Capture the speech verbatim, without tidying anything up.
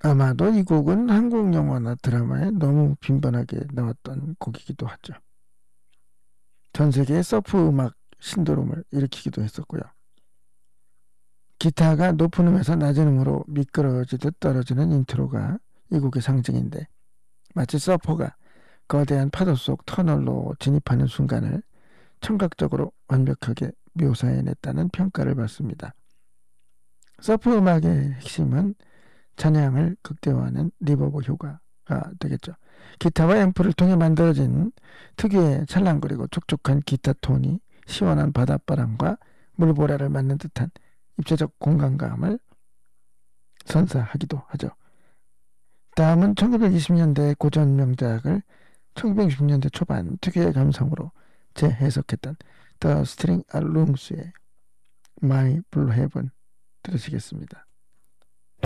아마도 이 곡은 한국 영화나 드라마에 너무 빈번하게 나왔던 곡이기도 하죠. 전 세계의 서프 음악 신도림을 일으키기도 했었고요. 기타가 높은 음에서 낮은 음으로 미끄러지듯 떨어지는 인트로가 이 곡의 상징인데, 마치 서퍼가 거대한 파도 속 터널로 진입하는 순간을 청각적으로 완벽하게 묘사해냈다는 평가를 받습니다. 서프 음악의 핵심은 찬양을 극대화하는 리버브 효과가 되겠죠. 기타와 앰프를 통해 만들어진 특유의 찰랑거리고 촉촉한 기타 톤이 시원한 바닷바람과 물보라를 맞는 듯한 입체적 공간감을 선사하기도 하죠. 다음은 천구백이십 년대 고전 명작을 천구백육십 년대 초반 특유의 감성으로 재해석했던 The String Allongs의 My Blue Heaven 들으시겠습니다.